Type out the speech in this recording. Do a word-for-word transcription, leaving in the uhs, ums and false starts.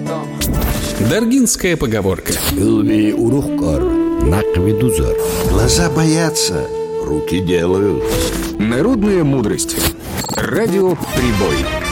Даргинская поговорка. Глаза боятся, руки делают. Народная мудрость. Радио «Прибой».